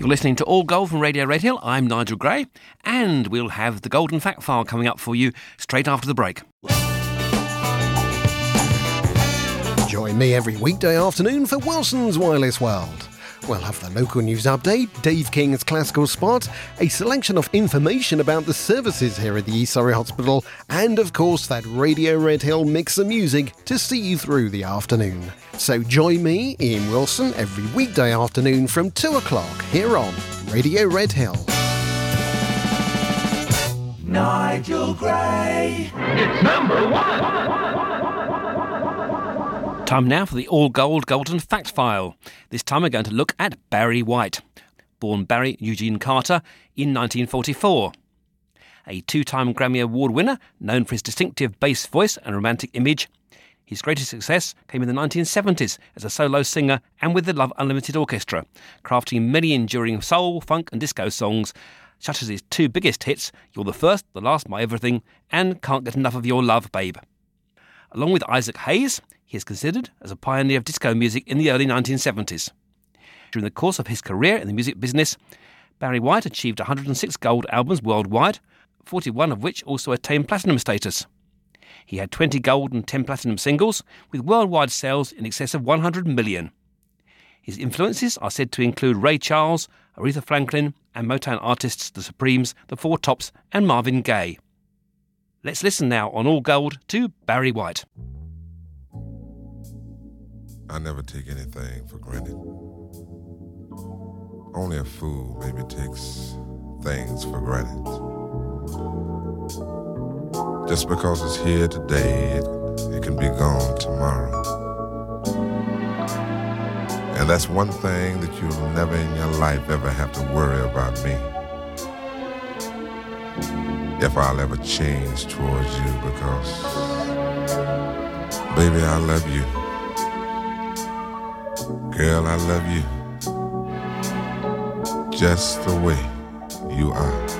You're listening to All Gold from Radio Red Hill. I'm Nigel Gray, and we'll have the Golden Fact File coming up for you straight after the break. Join me every weekday afternoon for Wilson's Wireless World. We'll have the local news update, Dave King's classical spot, a selection of information about the services here at the East Surrey Hospital, and of course that Radio Red Hill mix of music to see you through the afternoon. So join me, Ian Wilson, every weekday afternoon from 2 o'clock here on Radio Red Hill. Nigel Gray. It's number one. Time now for the All Gold Golden Fact File. This time we're going to look at Barry White, born Barry Eugene Carter in 1944. A two-time Grammy Award winner, known for his distinctive bass voice and romantic image, his greatest success came in the 1970s as a solo singer and with the Love Unlimited Orchestra, crafting many enduring soul, funk and disco songs, such as his two biggest hits, You're the First, The Last, My Everything, and Can't Get Enough of Your Love, Babe. Along with Isaac Hayes, he is considered as a pioneer of disco music in the early 1970s. During the course of his career in the music business, Barry White achieved 106 gold albums worldwide, 41 of which also attained platinum status. He had 20 gold and 10 platinum singles, with worldwide sales in excess of 100 million. His influences are said to include Ray Charles, Aretha Franklin, and Motown artists The Supremes, The Four Tops, and Marvin Gaye. Let's listen now on All Gold to Barry White. I never take anything for granted. Only a fool maybe takes things for granted. Just because it's here today, it can be gone tomorrow. And that's one thing that you'll never in your life ever have to worry about me. If I'll ever change towards you, because, baby, I love you. Girl, I love you just the way you are.